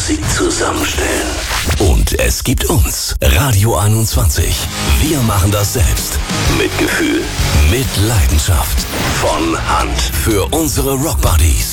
Musik zusammenstellen. Und es gibt uns, Radio 21. Wir machen das selbst. Mit Gefühl, mit Leidenschaft. Von Hand. Für unsere Rockbuddies.